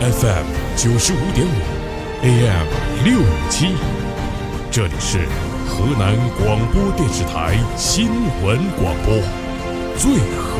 FM 95.5 AM 657，这里是河南广播电视台新闻广播，最